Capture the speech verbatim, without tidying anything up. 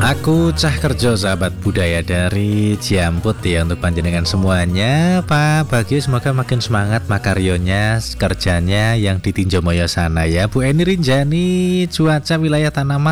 Aku cah kerja sahabat budaya dari Ciamput ya untuk panjenengan semuanya. Pak Bagio semoga makin semangat makaryonya, kerjanya yang di Tinjomaya sana ya. Bu Eni Rinjani, cuaca wilayah Tanah